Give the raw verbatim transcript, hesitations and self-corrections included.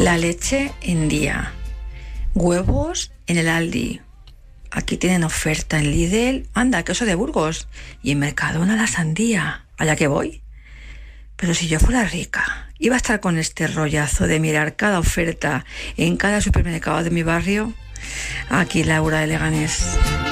La leche en día. Huevos en el Aldi. Aquí tienen oferta en Lidl. Anda, queso de Burgos. Y en Mercadona la sandía. Allá que voy. Pero si yo fuera rica, iba a estar con este rollazo de mirar cada oferta en cada supermercado de mi barrio. Aquí Laura de Leganés.